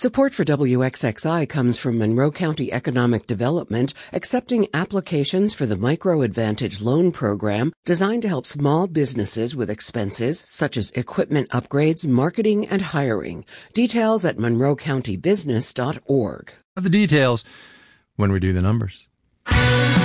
Support for WXXI comes from Monroe County Economic Development, accepting applications for the Micro Advantage Loan Program designed to help small businesses with expenses such as equipment upgrades, marketing, and hiring. Details at monroecountybusiness.org. The details when we do the numbers.